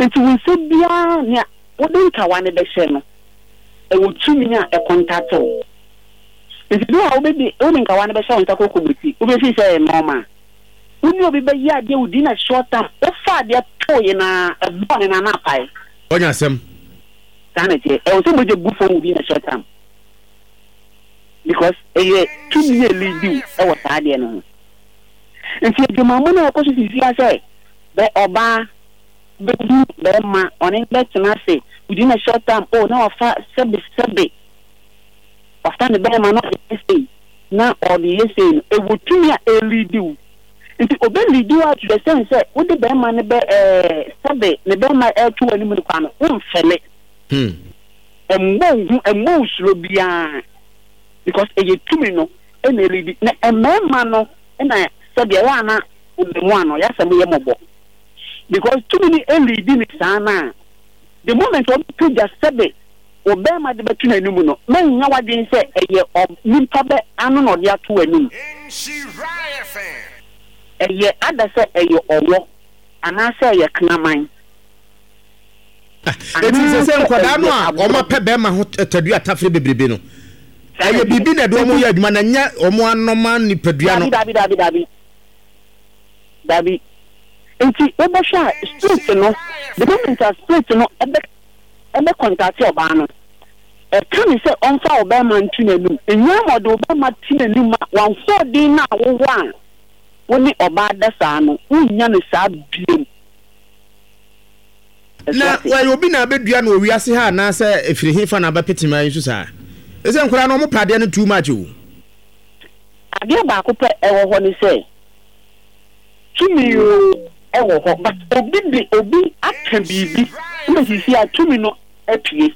Nti wo se bia ne wo de nkawa ne be hye no e wo tumi a e contact wo. Nti do a wo be di wo de nkawa ne be hye wo ntako kobuti wo be fi say normal. Uni obi be ya de udi na short term o fa de to ye na e bon na na pai. Onya asem. Sanete e o se mo je bu fo udi na short term. Because e tumi ye lead you e wo sa de no. Nti de mamu na ko so fi say be oba be ma oni bet na say udi na short term oh na ofa sebe after the be ma no say na or the say e wo tumi a e lead you. Nti obe lead you out to the sense say wo de be ma ne be sebe ne be ma e tu ani mu kwa no wo mfele emmo suro bia because e tumi no e na lead na emma no e na sebe ya na mu ano ya se ye mobo because too many lead in sana the moment we put just sebe obe ma de betu na nimu no men nya wadin say eye nimpa be anu no de ato anim eye ada say eye owo ana say eye knaman eti se nkoda no a o ma pe be ma ho tadua tafre bebrebe no eye bibi na do mo ya adwuma na nya o mo anoma ni padua no dabi nti ebe sha street no the moment street no ebe contact oba no e kan say onfa oba man tunanum enya mo de oba ma tunanum ma wan so din na wo a woni oba da sa no unya ne sa biem na wa obi na bedua na owiase ha na say efiri hifa na ba petima yisu sa ese nkura no mo pade no too much o ade ba ko pe e wo ho ni say tumi yo e wo ho but obi aka bibi na sisi a tumi no apie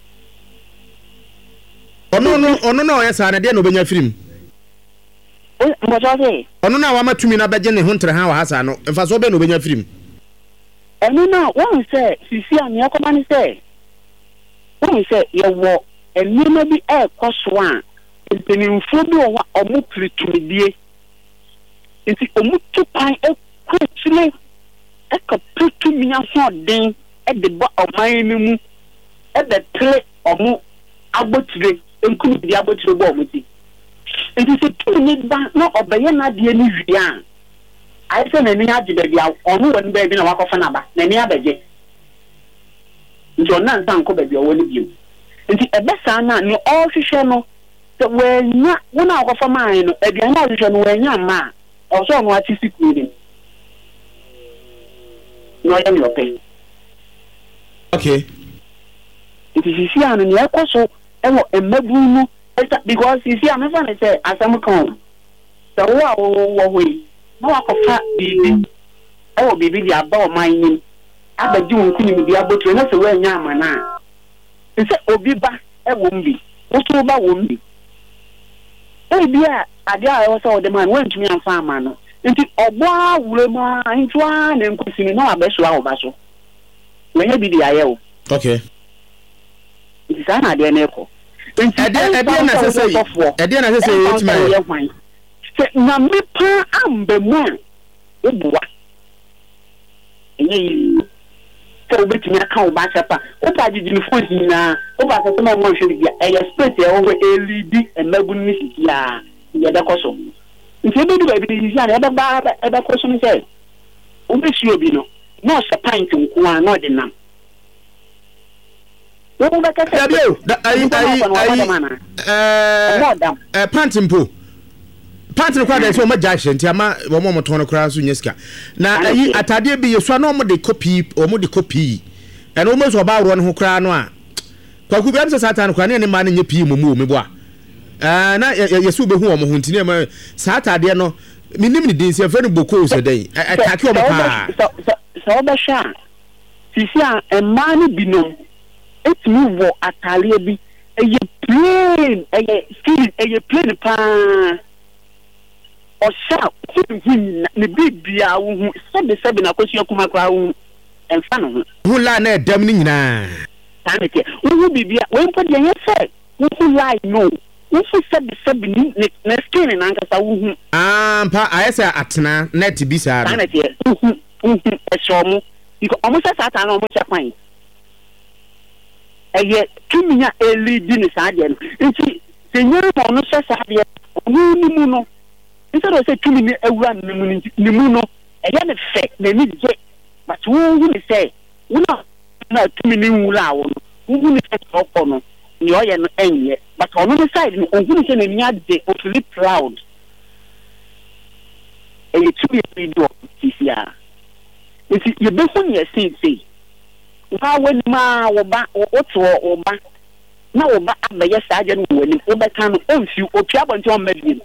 ono no o yesa na de no benya firim mo so say ono na wa ma tumi na beje ne ho ntre ha wa hasa no mfa so be no benya firim eno na won say sisi a ne akoma ni say won say ye wo enima bi e koso a mpenimfo bi o wa omo pritumidie nti omo tupan e kwetile e ka pritumia so den e de ba oman ni mu e be tle omo agbotire enkunu bi agbotire bo omo ti nti se tuni ba no obeye na de ni hwia ai se na ni age be bia ono won be bi na wakofa na ba na ni abeje nti ona nsan ko be bia woni bi nti ebe sa na ni all hwehwe no se wenya wona akofa man no aduan na hwehwe no wenya ma also no ati sikuri no ya mi ope okay nti sisi anu ni ekoso ewo emabu no because sisi anu fa na say asam kan so wo we no akofa bibi ewo bibi dia ba o man ni abadi wonkuni mi dia botro na se wenya amana nse obi ba ewo mbi woso ba wo mbi bia ade a ewo so de man wantumi amfa amano nti ogbo awure ma ntwa na nkusini na abeso a obaso wenya bi dia ye o okay nti sana ade na eko nti ade na sese yetuma se na mepa ambemu obuwa enyi so betimi aka o ba chapa o pa jiji ni phone na o ba se ma mo hwe bia e expect e o LED emabu ni sisi a ye da koso nti be du ba bi sisi a e ba koso ni se o be si obi no no se pint nko a no de nam o ba ka se bio pant no kwa da so ma jaction ti ama wo mo ton no kra so nyesika na ayi atade bi yeso na mo de copy and o mo so ba ro no ho kra no a kwaku bi am se satan kwa ne ma ne nye pii mu me bo a na yeso be hu o mo ho ntini ma satade no minim ni din se fe no boko so dai atake o pa so ba sha sisi a emma ni binom etimi wo atale bi eye plain eye plain pa osha kuhun ne bibia wo hu sebe na kwesi akuma kwa wo emfa no hu la na edam ni nyina tanete wo bibia wo mpo de ye se wo la no wo sebe ni na skin na nkasa wo hu mpa ayesa atena net bi sa tanete eshomo because almost Satan almost a fine. And yet, to me, a lead in the side. And see, the young one says, no, instead of say 2 minutes, a run, Nimuno, and yet, effect, they need to get, but who will say, no, 2 minutes, who will say, oh, no, yet, but on the side, who will say, and yet, they are really proud. And it's really do this year. You see, you don't want your say. Now, when ma or back or back, now back by your sergeant when you overcome on you or trouble to a medicine.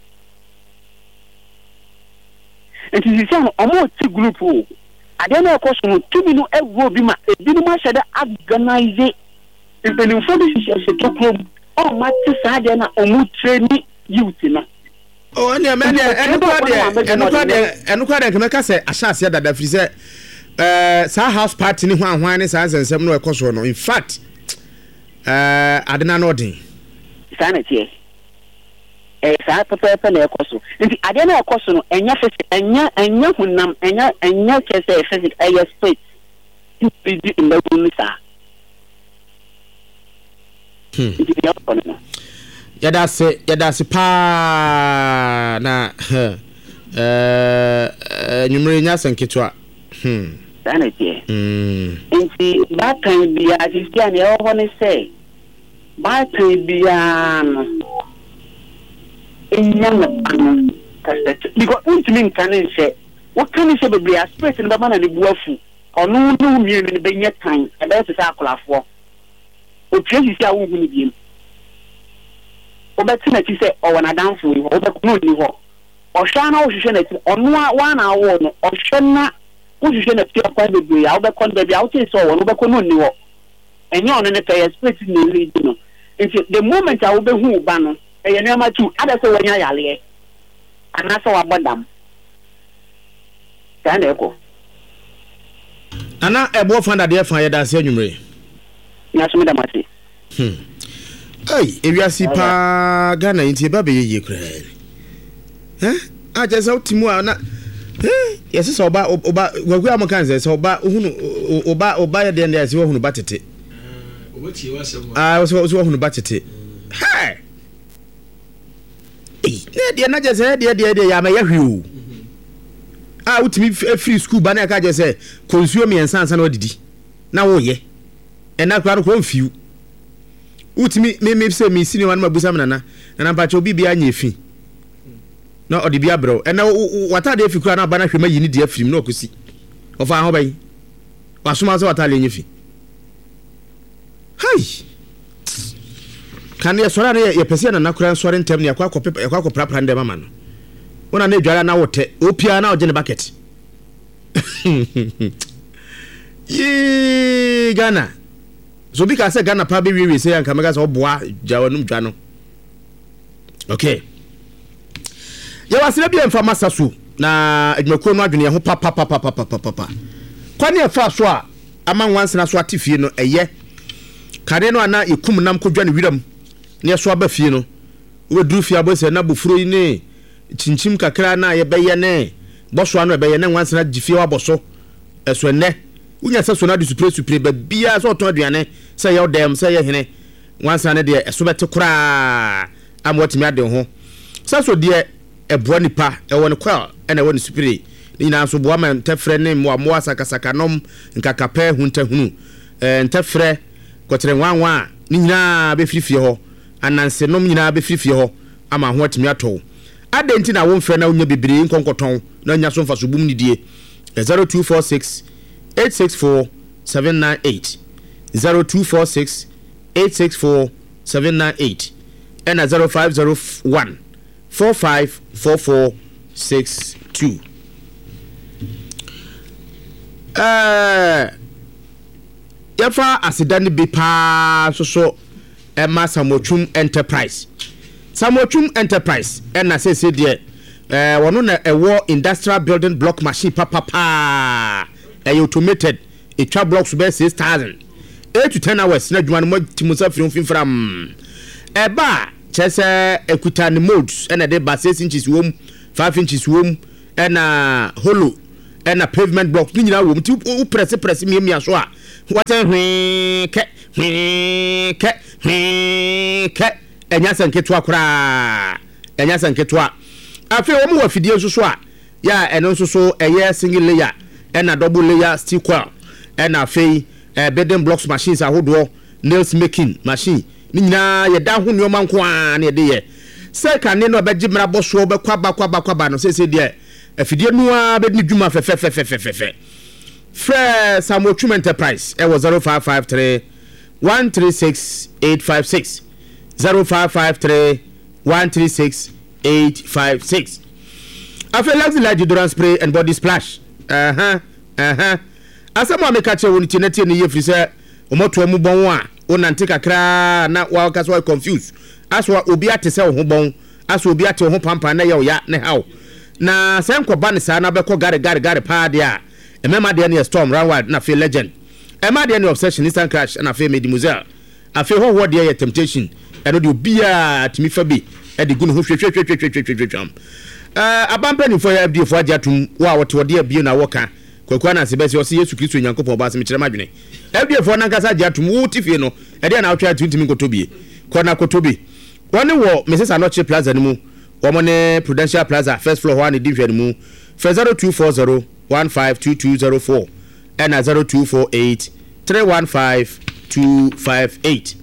And it is almost 2 group. I don't know, of course, 2 minutes will be my dinner shadow organize it. If the information is to come, oh, my sergeant or more training youth. Oh, and your man, and nobody can make us say, I shall say that if you say, sa house party ni hwan ne sa nsensem no ekoso no in fact adena no odin sanity sa papa na ekoso nti adena ekoso no enya enya hunam enya kese physics aye space di ndabunu sa yada se pa na nyumre nya sanketwa sanity nti back time bia disia ne o woni say back time bia no enya na cassette because ultimate can say what can you say be a space in the man and buafu onu no mi ni be nya kan e be se akolafo o twesi sia wo hu ni biem o beti na ti say o wana danfo o be no ni ho o hwa na o hwehwe na ti onu wa na wo no o hwe na o hwehwe na ti akwa bebre ya o be kon bebre o ti so wo no be kon no ni ho enya ono ne pay space ni lead no if the moment I will be hu ba no e ye na ma tu ada se wanya yale ana so wabodam kan e ko ana ebo fanda de fa ye da se anwumre na so me da mate hey ewiasi pa Ghana inti ba be ye kra a just out timu na yes so oba wagu amakan se oba ohunu oba ye de ndase ohunu batete obati wasem so ohunu batete hey ne de na je de ya ma ya hwiu utimi free school ba na ka je se consume ensansa na odidi na wo ye ena kra ko mfiu utimi me se me sini wan mabusa na mpacho bibia anya efi na odibia bro ena wata de efi kra na ba na hwema yini de afrim na okosi ofa ho ban wasoma so wata le nyefi hai kan ye sora na ye pese na nakura sore ntem ne yakwa prapra ndem mama no ona na edwara na wote opia na oje ne bucket yi Ghana so bi ka se Ghana pa be wiwi se yanka mega so boa jawanum dwa no okay ya wasire bi emfa masasu na adwumako no adwene ho papa kwani efa so a ama nwansena so atifie no eye kare no ana ekum nam kodwa ne wiram ne so aba fie no we duru fie abose na bofuro yi ne chinchim kakra na ye beye ne boso ano beye ne nwansena gifie wa boso eso ne unya se so na de supre ba bia so to aduane se ye odem se ye hene nwansena ne de eso bete kura amwotimi ade ho so de eboa nipa ewo ne kwa ena ewo ne supre ni na so boa man tefre ne mo asakasaka nom nkakape huntahunu ntefre kotere nwanwa ni nyina be firifie ho ananse nom nyina be firifie ho ama ho atimi ato adenti na wo mfre na onya bibiri nkonkoton na nya so mfa so bum ni die 0246 864 798 0246 864 798 and 0501 454462 yafa asidani bi pa so Emma Samochum Enterprise na say there wono na ewo industrial building block machine papa automated etwa blocks be 6000 8 to 10 hours na dwuma no timusa fimfram eba chese ekuta ni modes na de ba 6 inches wom 5 inches wom na hollow and a pavement blocks ni nyina wo mti press mi so a what ke enya sanketwa kura enya sanketwa afi wo mu afidie so a ya eno so eye single layer and a double layer steel coil and afi building blocks machines ahodo nails making machine ni nyina ye da ho nyoma nko a na ye de ye se kan ne no beji mra boso be kwaba no se de afidie no a be ni dwuma fe Fre Samotrum Enterprise it was 0553 136 856 0553 136 856. I feel like the deodorant spray and body splash. Asamo ameka che woni tineti ni yefri se omoto mu bon a onante kakra na wa kaso confused aswa obi ate se ho bon aswa obi ate ho pampa na ye ya ne hawo na se nkoba ne sa na be ko gare pa de a emema de ne storm round na feel legend emma de ne obsession instant crash na feel medi muzel afi ho de ye temptation eno de obi a timi fa bi e de gu no ho hwehwehwehwehwehwehwehwam abampani for ya FD for ajatum wa wote de abie na woka kwakwa na se bese o se Yesu Kristo Nyankopon ba se me kire madwene FD for na nkasa ajatum wo tifie no e de na atwa tuntimi nkotobie kona kotobi woni wo Mrs. Anoche Plaza ni mu wo ne Prudential Plaza first floor ho ani di hwe ni mu 0240 152204 and 0248 315 258.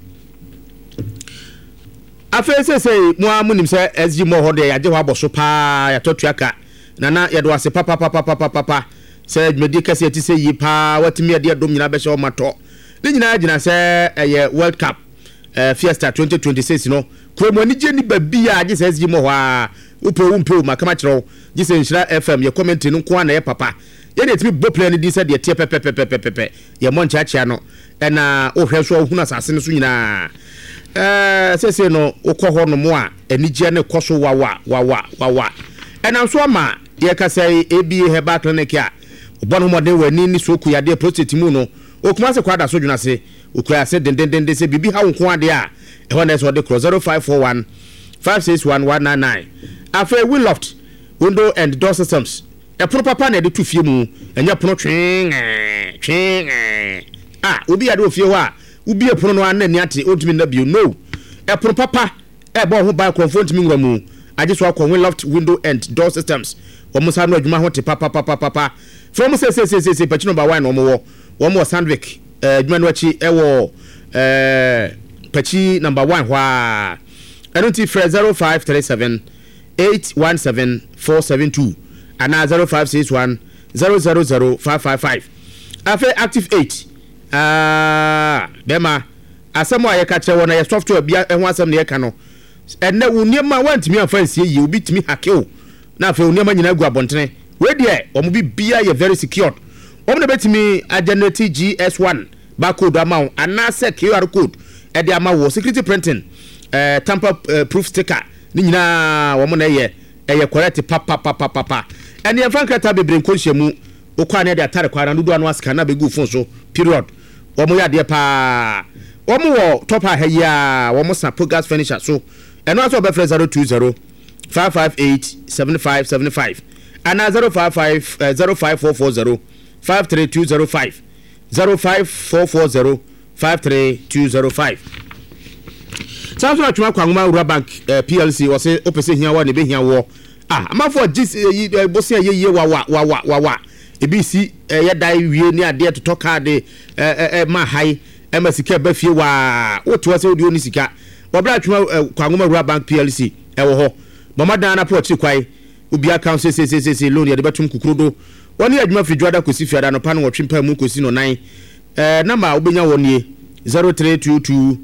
Afese say mo amunim say SG mo ho de yaje ho aboso pa ya totuaka nana ye do ase papa say medical say ti say yi pa watimi de dom nyina be she o mato ni nyina agina say eye World Cup Fiesta 2026 no kromo ni je ni babi a age say SG mo ho a upe makama kiro ji say Nshira FM ye comment no ko na ye papa ye de timi bo plan di say de tie pepe ye mo nchaachia no na o hwe so ohunu asase no so nyina sese no ukoho no mo a enije ne koso wawa ena so ma ye ka say ABA Herbal Clinic a obono modern wani ni so kuyade prostate mu no okuma se kwada so dwuna se okuya se dendende se bibi ha nko ade a e ho na so de 0541 561199 afa we loft window and door systems e pro papa na de tu fie mu enya pono twen obi ade ofie ho a ubi epono no anani ate otimi na bio no epono papa e bo ho ba konfo ntimi ngwa mu age so akon loft window and door systems wo musa no adwuma ho te papa from say patch number 1 wo mo Sandvik adwuma no achi e wo patch number 1 hwa anoti fra 0537 817 472 ana 0561 000 555 afa active 8 bema asemo aye ka kire wona ye software bia ehun asem ne ye ka no enne uniema wantimi afansie yi obi timi hakeo na afa uniema nyina gu abontene we de omo bi bia ye very secured omo na betimi agenerative GS1 barcode amount ana se QR code e de ama wo security printing tamper proof sticker ni nyina wo mo na ye correct papa ene frankrata bebre nkonhyemu okwa na de atare kwa na dudu anu aska na begu phone so period omo ya de pa omo wo top ha ya omo sa Pogas furniture so eno aso be 020 558 7575 ana 055 05440 53205 05440 53205 Sanso atuma kwa ngoma Ura Bank PLC wose opese hia wa ne be hia wo amafo gis bosia ye wa ebisi ye dai wie ni ade to card ma hai emasika ba fie wa woto se odi oni sika wobra atuma kwa ngoma Ura Bank PLC wo ho mama dan na port kwai obi account se loan ye de betum kukurudo woni adwuma fridwada kosi fiada no pa no twempa mu kosi no 9 number obenya woni 0322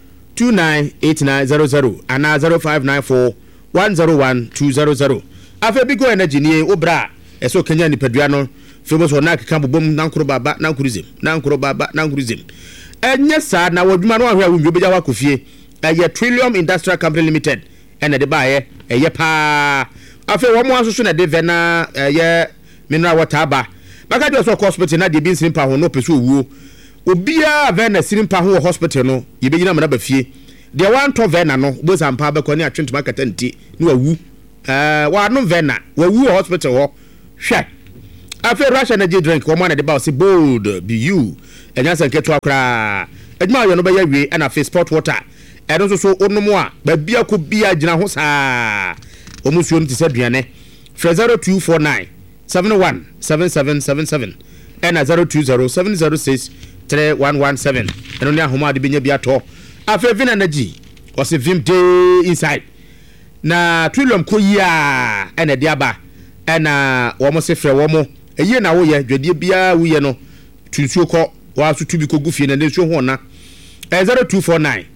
298900 ana 0594 101 afa bigo energy ni obra eso kenya ni padua no febo so na keka bobom nankoro baba nankuruzim enye sa na wadwuma no ahwa wunjo beja wakofie eye Trillium Industrial Company Limited ene de baaye eye pa afa wo mo asoso na de vena eye mineral water aba baka de so hospital na de bi nsimpa ho no peso owuo obia vena sirimpa ho hospital no yebegyina mana ba fie de wan to vena no bo sampa ba ko ni atwentuma kata nti ni wawu wa no vena wawu hospital ho hwe After Russia energy drink one at the boss bold be you and just get to a cry. Admire your number and a face sport water. And also so no more, but beer could be a general hosa. Almost you to say Biane. 0249 71 7777 and a 020 706 3117. And only a home at the Biato. After Vin energy was a Vim day inside. Na Trilum Koya and a Diaba and almost a fair woman. A year now, yeah, Jodibia, we know to so call while to be goofy and then show one 0249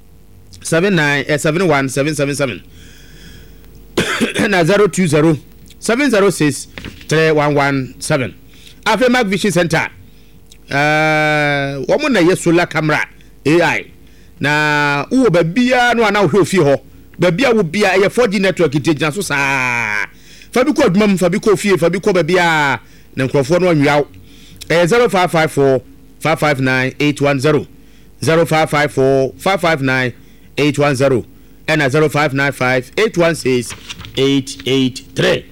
71 777 and 020 706 3117. After Mac Vision Center, woman, a solar camera AI. Na uwo babia no ana hwe fi ho babia wo bia e 4G network intelligence so saa fabi ko adwuma fabi ko fie fabi ko babia na nkrofo no anwiaw 0554 559 810 0554 559 810 and 0595 816 883.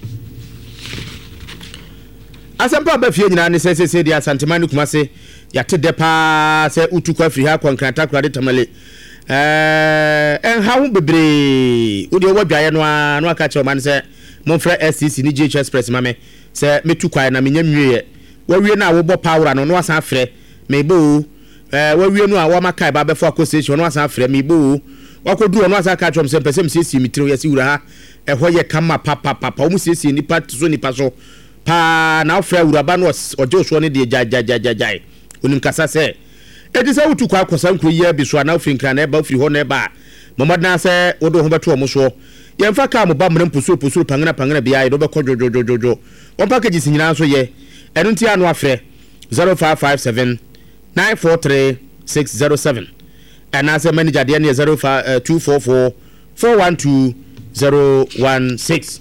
Asampa ba fie nyina ne se dia Santimani Kumase yate depa se utukwa firi ha kwankranta krade tamale ha hu bebre odi owadwaye no aka che man se monfra SCC ni GH Express mame se metukwa na menya nwie wawie na wo bo power no asan frɛ mebo wawie no a wa makai ba befo akostation no asan frɛ mebo wakodu no asan ka chom se pese msesi mitiro yesi wura ha ɛhɔ yɛ kama papa wo musesi nipa so pa na frɛ wura no ojo so ne de jajajajajai onim kasa se edisa wutu kwa akosa nkro yi bi so na ofinkra na eba ofiri ho na eba momad na se wodo ho beto omo so yemfa ka mo ba mre mpusu pangana bia do be ko jojo on package sinyina so ye enu nti anu afre 0557 943 607 and as a manager de 0244 412 016.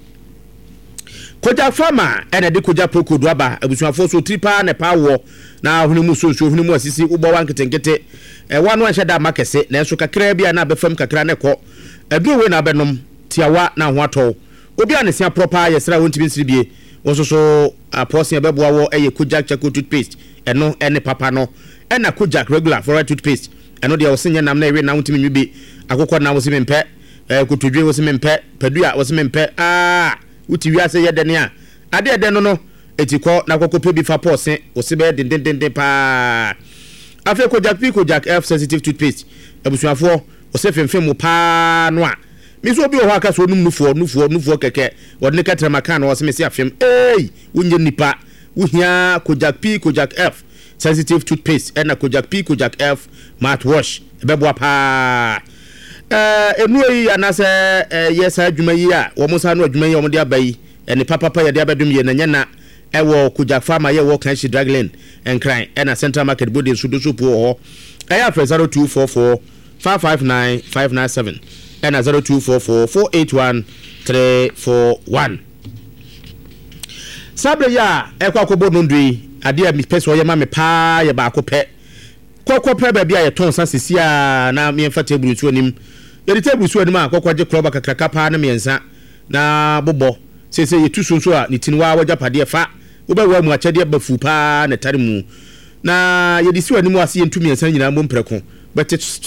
Koja farmer ene de koja poko do aba abusuafo so tripa ne pa wo na hunu mu so hunu mu asisi ubo wan ketenkete wanu anhye da makese na enso kakra bia na befam kakra ne ko edu we na benom tiawa na ho ato obi anesia proper yesra wontimi nsiribie wonso so aposia beboa wo eye koja chako toothpaste eno ene papa no ena koja regular for toothpaste eno de wosenye nam na ewe na wontimi nwibi akokɔ na wosimi mpe kutudwe wosimi mpe padua wosimi mpe uti wiase yedene a ade ede no etikɔ na kokope bi fa pose osibe dendendende pa afi kojak F sensitive toothpaste abusuafo osefemfem pa no a mi so bi o haka so nufuo keke wodne katra maka na woseme se afem wunye nipa wuhia kojak F sensitive toothpaste and kojak F mouthwash ebeboa pa enu yi anase yesa adwuma yi a wo musa no adwuma yi wo de abayi ene papa ya de abedum ye na nyana ewo kujak farmer ye wo kan shi dragland enkran ena central market body sudo sopo ho aya 0244 559 597 ena 0244 481 341 sabre ya ekwa kobo nondui ade a mi peso ye ma me pa ye ba ko pe kokko pe ba bia ye ton sasisi a na me mfa table tu anim ye table su anim a kokko je club kakaka pa na me nsa na bobo sese ye tu so a ni tinwa wa japade fa wo ba wa mu achede ba fu pa na tare mu na ye di su anim ase ye ntumi nsa nyina mo mpreko but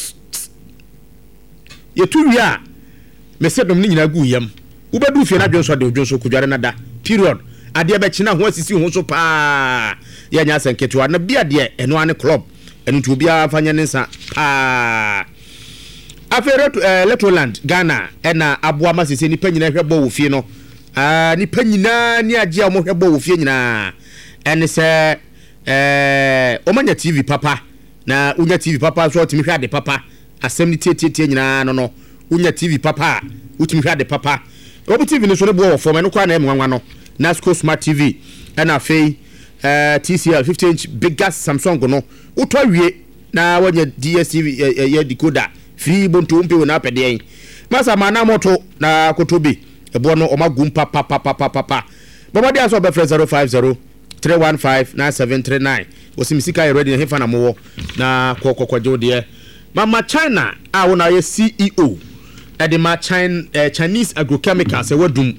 ye tu wi a me se dom ni nyina gu yam wo ba du fie na dwonso de dwonso kudware na da period ade be china ho asisi ho so pa ye nya sanketo na bia de eno ane club enu to bia fanya nsa pa afero Electroland Ghana ena aboa masese ni panyina hwebo wo fie no ni panyina ni agye mo hwebo wo fie nyina ene se omanya TV papa na unya TV papa so otimi hwade papa asem ni tietie nyina no unya TV papa utimi hwade papa obi TV ni so ne bo wo fo me no kwa na emwanwa no Nasco Smart TV ena fei TCL 50-inch biggest Samsung no utwa wie na wanya DSTV ye decoder free bonto mpe na pede masa mana moto na kotobi ebo no omagum papa baba dia so be 050 315 9739 wosimisika ye ready hefa na mo na kokokwajo de mama China a wona ye CEO edema Chinese agrochemicals e wadum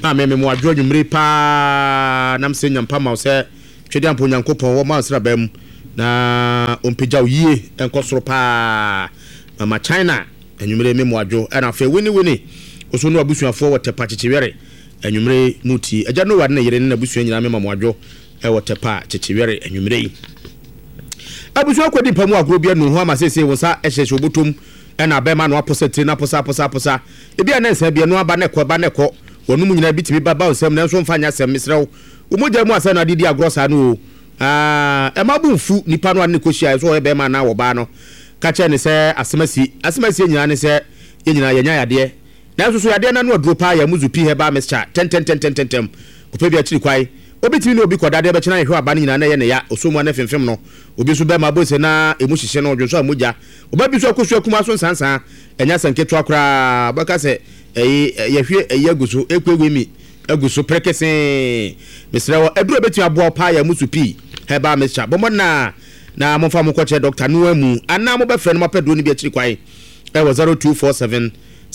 pa me mo adwo nwumre pa nam se nyampa ma se twede ampo nyankopon wo ma nsra bam na ompegya yie enkosoro pa mama China nwumre me mo adwo na fa wini oso no abusuafo wo tepa chichiwere nwumre muti agya no wade na yere na abusua nyina me ma mo adwo wo tepa chichiwere nwumre abusua kwadi pamu agro bia no ho ama sese wo sa ehyehe obotom na abema no aposa tri na posa ebia na nsa bia no aba na ekọ wonu mu nyina bitimi baba onsem na nso mfanya sem misrew umugya mu asa na didi agrosa no emabu mfu nipa no ane kohyia so ebema na wo ba no ka che ne se asemasi nyina ne se nyina yenya yade na nso so yade na no adro pa ya muzupi he ba mescha ten kopa bia chiri kwai obitimi no obi kodade be chena hwe aba nyina na ye ne ya osomu na femfem no obi so be ma bo se na emu hyehye no odwo so amugya obabi so akosu akuma so nsansan enya sanketo akra baka se yehwe eyaguso ekwegwemi aguso prekese misrawo aduro betu abo pa ya musupi heba mesha bomona na momfa mokwache doctor nuamu ana mo be frɛ no mapedo ni bi akiri kwai 0247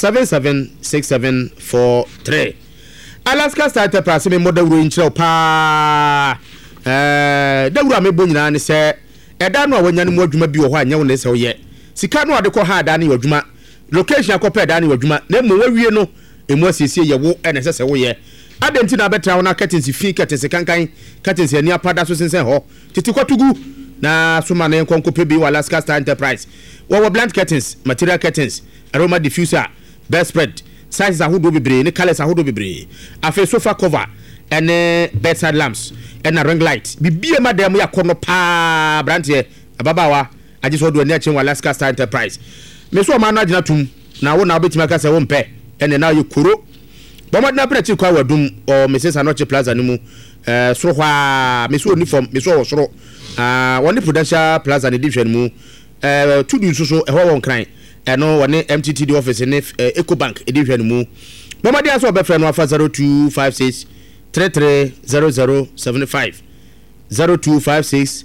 776743 Alaska starter pass me modawuro nkyerɛ pa dawuro me bonyina ne sɛ ɛda no a wanya no mu adwuma bi wɔ hɔ anya wo ne sɛ wo yɛ sika no ade kɔ ha da ne adwuma location akɔpɛ da ne adwuma na mo wawie no emu asiesie yɛ wo ɛna sɛ wo yɛ adenti na betra wo na curtains fi curtains kankan curtains ani apada so sensen ho titi kwatugu na soma na nkonkopɛ bi wa Alaska Star Enterprise wo blunt curtains material curtains aroma diffuser bedspread sizes ahodo bebre ne colors ahodo bebre afi sofa cover ene bedside lamps ena ring light bibie madam yakono pa brantie ababawa ajiso do ani achen wa Alaska Star Enterprise me so ma na agina tum na wo na obetima ka se wo mpe ene na yekoro bomodna prechi kwa wadum o Mrs. Anoche Plaza ni mu soro hwa me so uniform me so wo soro woni Prudential Plaza ni division mu tudu so ehwo won kran eno woni MTTD office ni Ecobank division mu bomodi aso obefre no afa 0256 330075 0256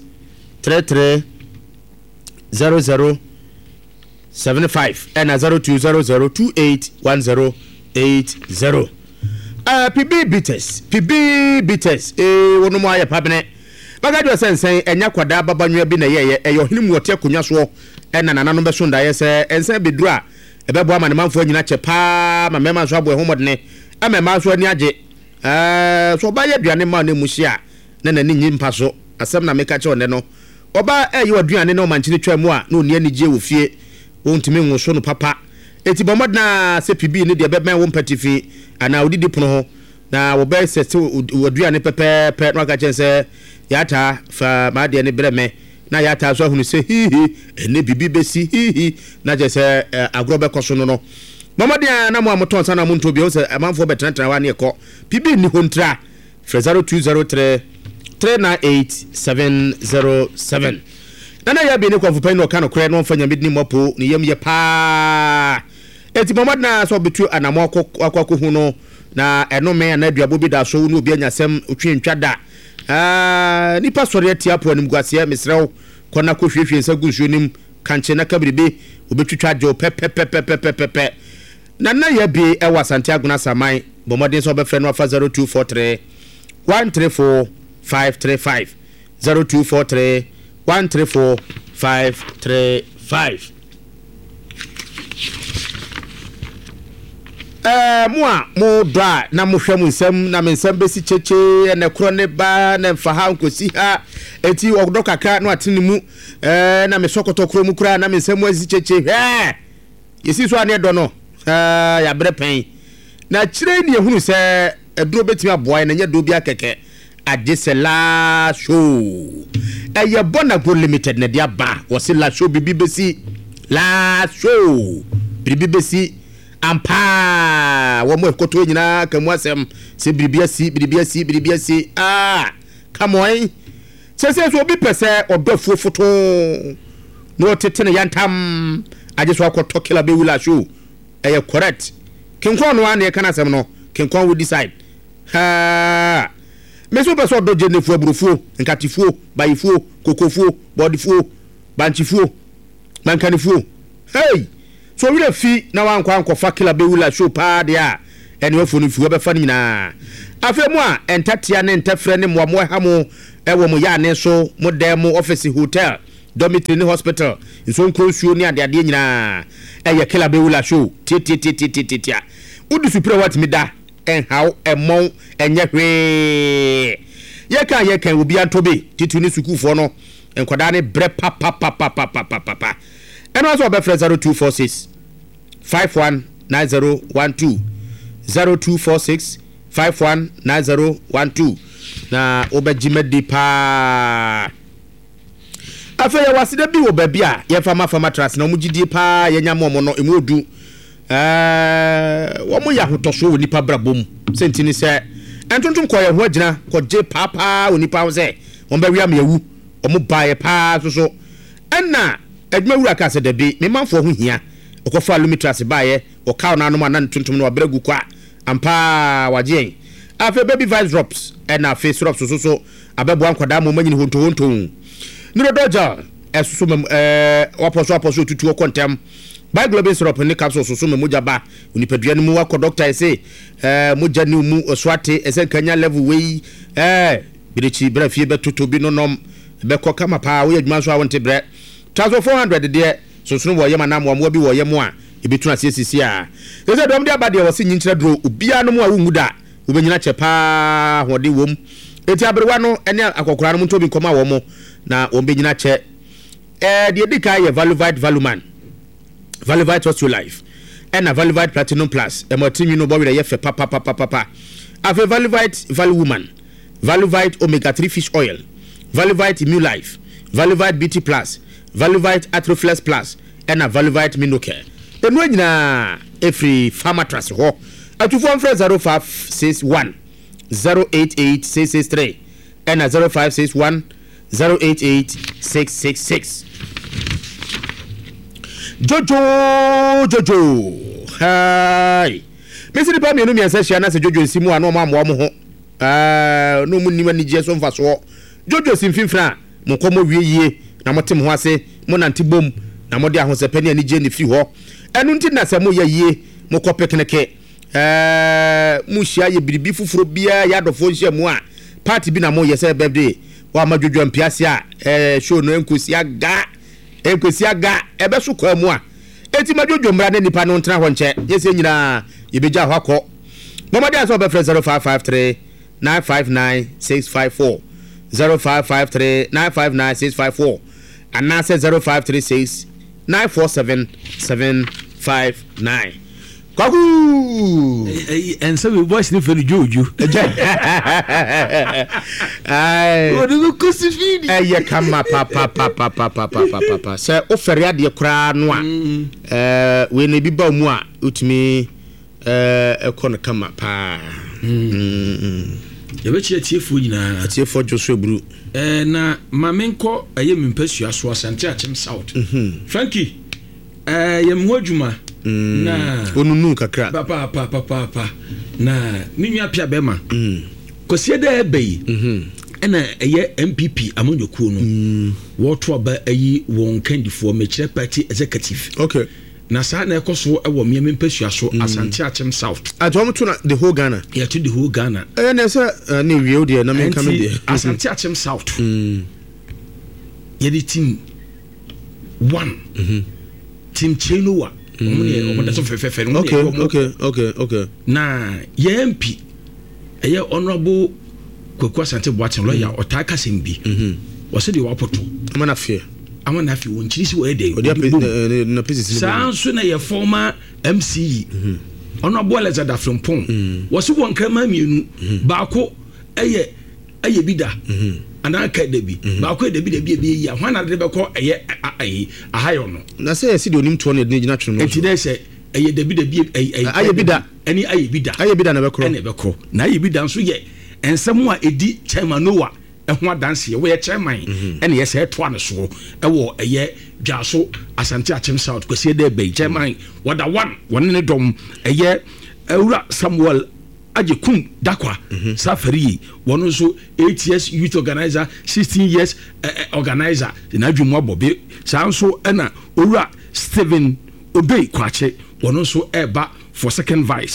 330075 and 0200281080 PB bitters wono mo aye pabene bagado sensen enya kwada babanwa bi na ye eyo hinimu wote akonya so ena nana no beso ndaye se ensen beduru a ebebo ama ne manfo nyina che pa ma mema so abo ehomodne amema so ani age so ba ye duane ma na muhia na nani nyimpa so asem na meka che one no oba eyi aduane na o manchine twam a na oni ani je wo fie wontimi nwoso no papa eti bomodna se PB ne de beben wo mpatifi ana odidi pono ho na wo be se aduane pepe no aka chense yata fa ma de ne breme na yata so hunu se hihi ene bibi besi hihi na je se agrobe koso no bomodna na mo amoton sana mo ntobi o se amanfo betentra wa ne ekọ PB ni hontra 0203 398707 nana ya bi ne kwa fupa no kana kure no fanya midni mopo ni yem ye pa eti bomodna so betu anamo akwa hu no na enome na aduabo bi da so no obi anyasem otwentwa da nipa sori atia po anim guase misrew kona ko hwehwe nsa gunsuo nim kanche na kabribe obetwitwa jo pepepepepepepe nana ya bi ewa Santiago na Saman bomodin so be frɛ no afa 0243 134 535 0243 134 535 mo dra na mo hwam nsam na mensam besi cheche na kro ne ba na mfa ha nkosi ha eti ogdo kakra no atene mu na me sokoto kro mu kra na mensam azi cheche yesi so ane do no ya bre pen na kire ni ehunu se eduro betimi aboa na nya do bia keke Adesela show eye Bonagro limited na dia ba wose la show bibi besi la show bibi besi ampa wo mo ekoto nyina kamu asem se bibi asi come on se so obi pese odofu foto no tete na yantam ajeso akoto kila be wula show eye correct kinkon no an ye kana asem no kinkon we decide meso peso do jenefu aburufuo nkatifuo bayifuo kokofuo bodifuo banchifuo bankanifuo hey so we fi na wan kwa ankofa kila be wula show pa dia ɛne wafo no fi wɔbɛfa no nyinaa afei mu a ɛntatea ne ntɛfrɛ ne mmoamoa ha mo ɛwɔ mo yɛane so mo dan mo office hotel dormitory ne hospital nso nkonsuo ne adeadeɛ nyinaa ɛyɛ kila bewula show tietietia wodi supre watimi da ɛnhaw ɛmɔn ɛnyɛ hwee yɛka obi antobe titu ne sukuufoɔ no nkwadaa ne brɛ pa ɛno aso ɔbɛfrɛ 0246 519012 0246 519012 na wobɛgyimadi paa afei yɛ waseda bi wɔ baabi a yɛmfa fama trust na ɔmogidie paa yɛnya mo no ɛmu odu wɔmo yɛ ahotɔsoɔ wɔ nipa brabɔ mu sɛnti ne sɛ ɛntontom kɔ yɛ ho agyina kɔgye paapaa wɔ nipa ho sɛ wɔmbɛwia ma yɛwu ɔmo baeɛ paa so ɛna adwuma wura ka sɛ dabi memanfoɔ ho hia ɔkɔfa lumitras baeɛ ɔkaw no anom a na ntontom no wabrɛ gu kɔ a ampa wagye afei baby vice drops ɛna afei syrup so abɛboa nkwadaa mo manyini hontohonto nuro doja ɛsoso wapɔso tutu ɔkɔntɛm by global syrup ne capsule so mogya ba onipadua no mu akɔ doctor ɛsɛ mogya ne mu ɔsoate ɛsɛ nkanya level wei birechi bra fie bɛtoto bi nonom bɛkɔ kama paa wo adwuma so a wonte brɛ transfer 400 deɛ sosono wɔ yɛma na mo bi wɔ yɛmo a ebetuna sisi a ɛsɛ dɔm de aba deɛ wɔse nyinkyerɛ duro obia no mu a wo nguda wobɛnyina kyɛ paa hode wom eti aberewa no ɛne akɔkora no mu ntobi nkɔma wɔ mo na wɔbɛnyina kyɛ deɛ dika yɛ valuvite valuman valuvite osteolife ɛna valuvite platinum plus ɛmɔtimi no bɔwerɛ yɛ fɛ papa afei valuvite valuwoman valuvite omega 3 fish oil valuvite immune life valuvite bt plus valuvite atroflex plus ɛna valuvite minocare ɛnu nyinaa ɛfiri pharmatras hɔ atufoɔ mfrɛ 0561 088663 ɛna 0561 088666 Jojo hi Mesi nipa mienu miensa hia na se Jojo nsimu ano ma mo ho no mu niwa ni je so mfa so Jojo simfimfra mo komo wie yie na motem ho ase mo nante bom na mo de ahosepani ani je ne fi ho enu nti na se mo ye yie mo kɔ picnic mu hia ye biribi fufuro bia ya dofo hia mu a party bi na mo ye se birthday wa ma Jojo mpiase a show no enkosi aga ebe so kwa mu a eti ma Jojo mra ne nipa no ntena ho nche yese nyina yebeja ho akọ momade aso be 0553 959 654 0553 959 654 and now 0536 947 759 kwaku and so we voice ni for Jojo ai o do kusifini ye kama papa se o fere ade kura no a we na bi ba mu a utimi ekɔ kama pa ye be chia tiefo nyina tiefo Joshua Buru na mamenkɔ aye mempasua so asante achem south Frankie ye mho adwuma na onunu kakra papa na minwa pia bema kosie da ebeyi ena eye MPP amonyokuo no woto aba ayi won candidate mechire party executive okay na sa na ekoso ewo me mpasua so asante achem south atom to na the whole Ghana yeah to the whole Ghana na say ne wieo de na menka me de asante achem south ye the team 1 team Chenoa okay na ye MP eye honorable Kwaku Asante Boateng lawyer otaka sembi wose de wapoto amana fie wonchirisi wo ede na pieces sanso na ye former MCE honorable Alexander Frimpong wose won krama mienu baako eye bida ana ka debi baako debi ya hwana de beko eye ahayo no na say yesi de onim to no de gina twno no enti dey say eye debi aye bida ani aye bida na beko na aye bida nso ye ensem a edi chairman Noah ho adanse ye we chairman ene ye say to aneso ewo eye dwaso Asante Achem South kwese de bay chairman wada one ne dom eye Ewura Samuel Ajekum Dakwa Safari wono so 8 years youth organizer 16 years organizer na adwuma bobe sanso ena Owura Steven Obey Kwache wono so eba for second vice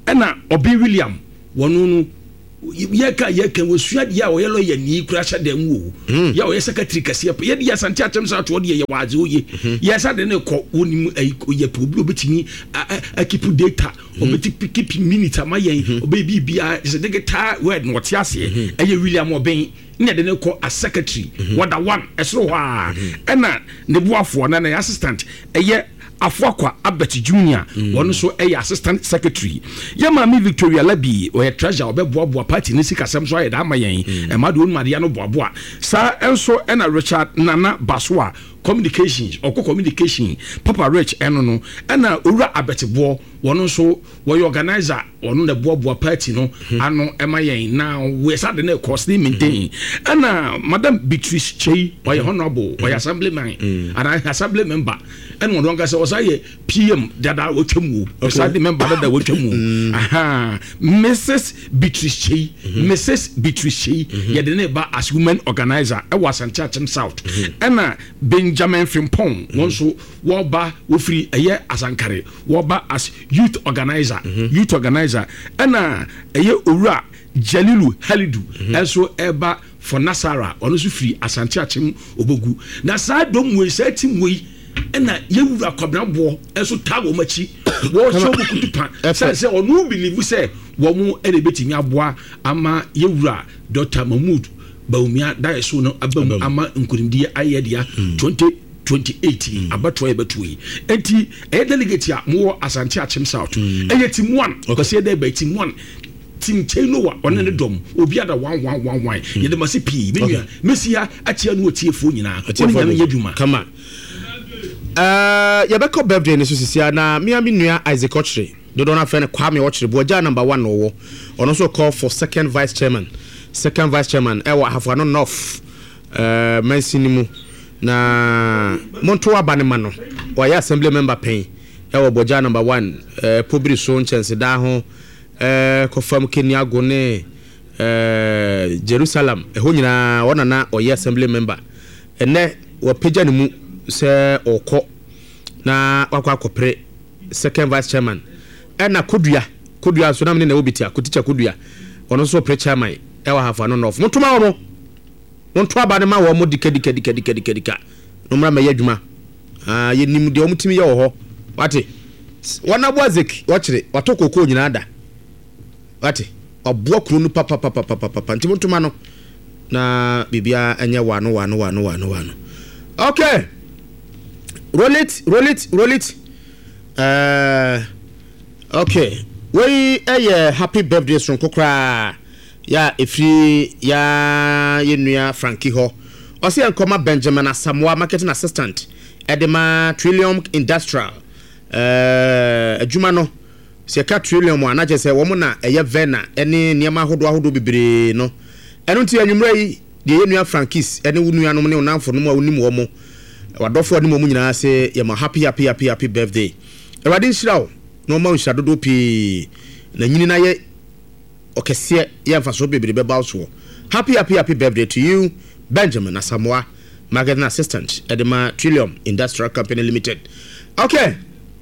ɛna Obi William wɔno no yɛka wɔsua deɛ a wɔyɛ lɔyɛ ni kura hyɛ dɛm wo yɛ wɔyɛ secretary kɛseɛ yɛde yɛ Asante Akyem South wɔ deɛ yɛ waadze oye yɛsa de ne kɔ wɔnim yɛ problem obetimi keep data obetimi keep minute ama yɛn obebi bia is a digital word no wɔte aseɛ ɛyɛ William Oben ne de ne kɔ as secretary wada one ɛsoro hɔ a ɛna ne boafoɔ na ne assistant ɛyɛ Afuakwa Abet Junior one so a assistant secretary yama mi Victoria Labi or treasure obeboa party ne sikasem so ayeda amayen e madu Maria no boaboa sa enso ena Richard Nana Baswa communications or communication Papa Rich eno no ena Owura Abetebo one so we organizer ono na boaboa party no ano emayen now we sad na cost maintain ena Madam Beatrice Chei or honorable or assemblyman and assembly member and one longer say osaye PM dada wotwemu beside member dada wotwemu aha Mrs Beatrice Chei Mrs Beatrice Chei yede ne ba as women organizer e was Asante Akyem South ena Benjamin Frimpong one so wo ba wo free eye Asankare wo ba as youth organizer ena eye Owura Jalilu Halidu also eba for Nasara ono so free Asante Akyem Obogu na sa dom we say team we ena yewura kwabnabo eso tago machi wo show bukutupa say onu believe say wo mu ene betimi aboa ama yewura Dr. Mahmoud Baumia da so no abam ama nkurimdie ayedia 2018 abatwa ebetui enti delegate ya mo Asante Akyem South team 1 because dey by team 1 team Chenoa on the dom obi ada 1 yede masi p menua mesia atia no otiefo nyina oni yadwuma kama yabeko birthday ne so sisia na miami nua Isaac Ochre do don afene Kwame Ochre boja number 1 no wo ono so call for second vice chairman ewa hafano north mansinimu na monto abanema no wa assembly member pen ewa boja number 1 pobri so nchense da ho kofam Kenya gone Jerusalem ho nyina wona na oye assembly member ene wa peja ne mu se oko na wakwa akopre second vice chairman ena kodua so na me na obitia koticha kodua ono so pre chairman ewa hafa no nof montoma wo mo monto abane ma wo mo dika no mra me yadwuma yenim de omutimi ye wo ho wate wana boazik wochire watokoko nyina ada wate oboa kru no papa ntimo ntoma no na bibia enye wano okay roll it okay we happy birthday from kokra ya efri ya yenua Frankie ho osi enkoma Benjamin Asamoah marketing assistant edema Trillium Industrial adwuma no se ka Trillium anaje se wo mo na eye vena ene niam ahodo bibire no eno nti anwumra yi de yenua Frankies ene wunua no ne onamfo no a wonim wo mo wadofo ne mo nyina se ye ma happy birthday ewade nshirawo no ma nshira dodo pi na nyini na ye okese ye mfaso bibire beba so happy birthday to you Benjamin Asamoah marketing assistant edema Trillium Industrial Company Limited. Okay.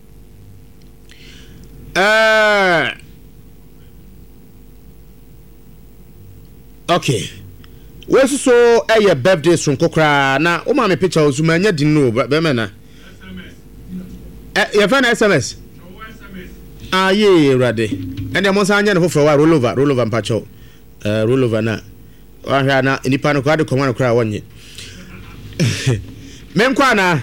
Okay. We so birthday from kokra na o ma me picture ozuma nya din no be me na. Your friend SMS. Ye rade. And the monsa anya no for roll over mpacho. Roll over na. Wa hwa na nipa no kwa de komano kra wonye. Menkwa na.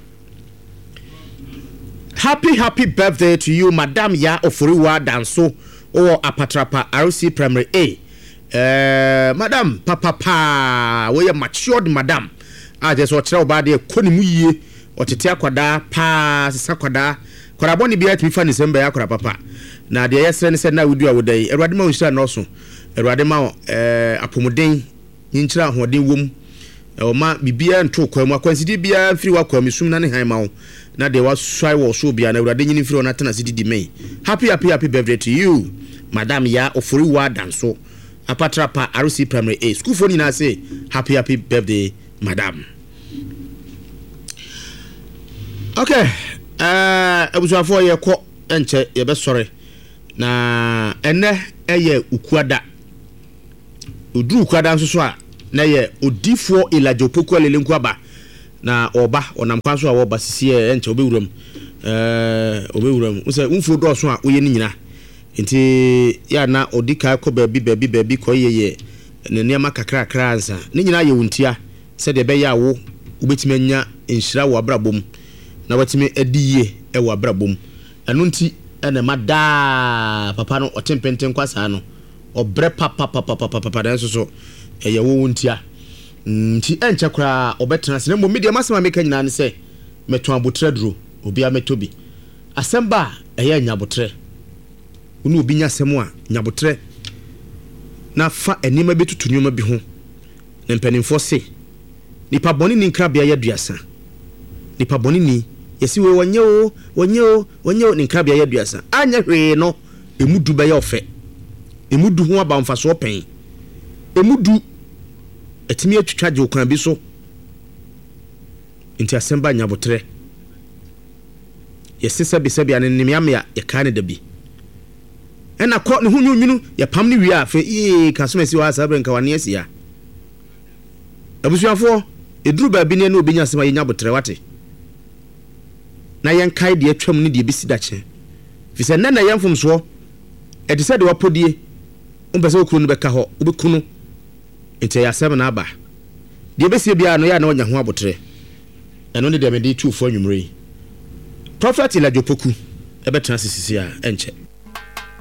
Happy birthday to you Madam Ya Oforiwa Danso or Apatrapa RC Primary A. Madam papa we are matured madam. I just watch out about the konimu or tete akwada pa sakwada koraboni bia timi fa December yakora papa na de yesre said na we do awodai erwade ma unshira no so erwade ma apomoden nyinchira hoden wom o ma bibia nto kwamu akwansidi bia firi wa kwamu sum na ne han ma wo na de wa swai wo so bia na erwade nyini firi ona tena sidi di mai happy birthday to you Madam Ya Oforiwa Danso Apatrapa RC Primary A school phone na say happy birthday madam. Okay, abusuafo ye ko enche ye be sore na ene eye ukuada odru ukuada nso so a na ye odifo Elijah Opoku alele nkwaba na oba onam kwanso a woba sisi enche obewuram usa unfo do so a oye ni nyina nti ya na odika ko baabi ko yeye ne niam kakra ansa ni nyina ye wuntia se de be ya wo ubetime nya enhira wo abrabom na watime adiye e wo abrabom anu nti ene mada papa no otempenten kwasa no obre papa dan so ye wo wuntia nti enche kra obetena se mo media masema meka nyina ne se meto abotre duro obi ametobi asemba eye nyabotre unu obi nya asem a nyabotre na fa enima betutu nyoma bi ho na mpanimfo se nipa boni ni nkrabia ya duasa nipa boni ni yesi we wonye ni nkrabia ya duasa anya hwe no emudu be ya ofe emudu ho aba mfa so pen emudu etimi atwitwaje okran bi so nti asemba nyabotre yesi sebi anemiamia ya kane da bi ena ko ne hunyunyu ya pam ne wi afa kasomesi wa sabre nka wane asia abusuafo eduru ba bi ne na obinya sema yenya botre wate na yen kai de atwam ne de bisi dache fi se na yemfom so e de se de wapodie umpese okuru no beka ho obekunu ente ya sema na aba de besi bia no ya na onya ho abotre eno ne de me de 2 fo nwumre Prophet Elijah Opoku ebe transisi a enche